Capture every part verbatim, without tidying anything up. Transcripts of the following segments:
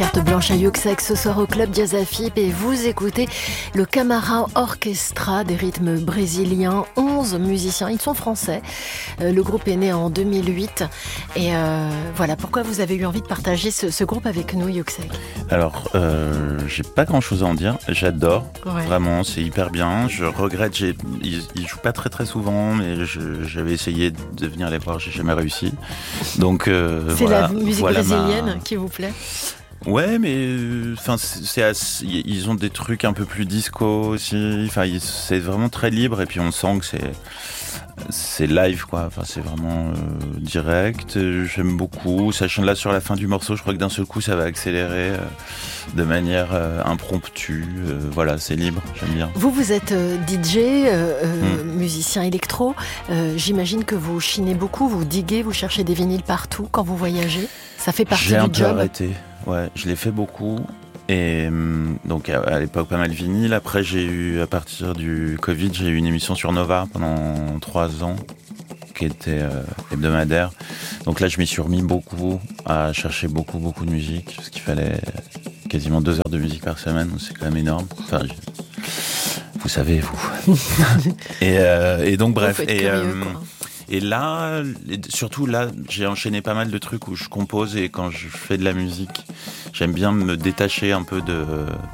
carte blanche à Yuxek ce soir au Club Jazz Afip et vous écoutez le Camara Orchestra des rythmes brésiliens, onze musiciens, ils sont français. Euh, le groupe est né en deux mille huit et euh, voilà pourquoi vous avez eu envie de partager ce, ce groupe avec nous, Yuxek. Alors, euh, j'ai pas grand chose à en dire, j'adore, Ouais. vraiment, c'est hyper bien. Je regrette, j'ai, ils, ils jouent pas très très souvent, mais je, j'avais essayé de venir les voir, j'ai jamais réussi. Donc, euh, C'est voilà, la musique voilà brésilienne ma... qui vous plaît ? Ouais, mais enfin, c'est, c'est assez, ils ont des trucs un peu plus disco aussi. Enfin, c'est vraiment très libre et puis on sent que c'est c'est live quoi. Enfin, c'est vraiment euh, direct. J'aime beaucoup. Sachant là sur la fin du morceau, je crois que d'un seul coup ça va accélérer euh, de manière euh, impromptue. Euh, voilà, c'est libre. J'aime bien. Vous, vous êtes euh, D J, euh, euh, Mm. musicien électro. Euh, j'imagine que vous chinez beaucoup, vous diguez, vous cherchez des vinyles partout quand vous voyagez. Ça fait partie J'ai un du peu job. arrêté. Ouais, je l'ai fait beaucoup. Et hum, donc à, à l'époque pas mal vinyle. Après j'ai eu, à partir du Covid, j'ai eu une émission sur Nova pendant trois ans qui était euh, hebdomadaire. Donc là je m'y suis remis beaucoup à chercher beaucoup beaucoup de musique parce qu'il fallait quasiment deux heures de musique par semaine. Donc c'est quand même énorme. Enfin, je- vous savez vous. et, euh, et donc bref. Faut être Et, curieux, euh, quoi. et là, et surtout là, j'ai enchaîné pas mal de trucs où je compose et quand je fais de la musique, j'aime bien me détacher un peu de,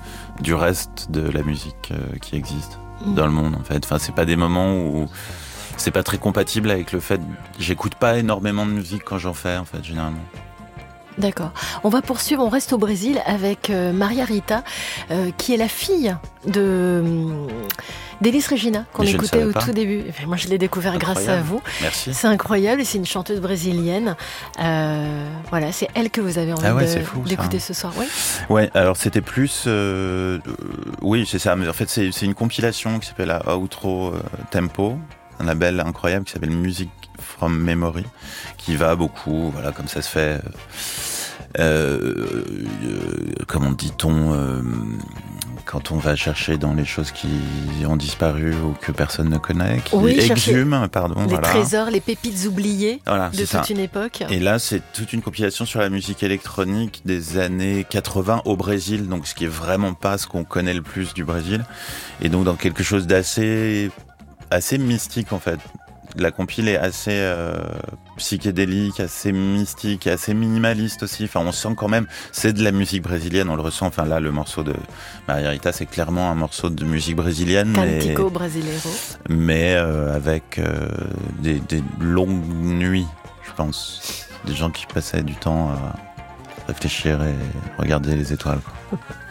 du reste de la musique euh, qui existe Mm. dans le monde en fait. Enfin, c'est pas des moments où c'est pas très compatible avec le fait. J'écoute pas énormément de musique quand j'en fais en fait généralement. D'accord. On va poursuivre, on reste au Brésil avec euh, Maria Rita, euh, qui est la fille de hum, d'Elis Regina, qu'on Mais je ne écoutait savais au pas. tout début. Enfin, moi, je l'ai découvert grâce à Incroyable. vous. Merci. C'est incroyable et c'est une chanteuse brésilienne. Euh, voilà, c'est elle que vous avez envie Ah ouais, de- c'est fou, ça. d'écouter ce soir. Oui. Ouais, alors c'était plus, euh, euh, oui, c'est ça. Mais en fait, c'est, c'est une compilation qui s'appelle la Outro euh, Tempo, un label incroyable qui s'appelle Music from Memory, qui va beaucoup, voilà, comme ça se fait. Euh, euh, comment dit-on euh, quand on va chercher dans les choses qui ont disparu ou que personne ne connaît, qui Oui, chercher exhument, pardon, Les voilà. trésors, les pépites oubliées Voilà, de c'est toute ça. une époque. Et là, c'est toute une compilation sur la musique électronique des années quatre-vingts au Brésil, donc ce qui est vraiment pas ce qu'on connaît le plus du Brésil, et donc dans quelque chose d'assez assez mystique en fait. La compile est assez euh, psychédélique, assez mystique, assez minimaliste aussi. Enfin, on sent quand même, c'est de la musique brésilienne, on le ressent. Enfin là, le morceau de Maria Rita, c'est clairement un morceau de musique brésilienne, mais, Cantico Brasileiro. mais euh, avec euh, des, des longues nuits, je pense. Des gens qui passaient du temps à réfléchir et regarder les étoiles, quoi.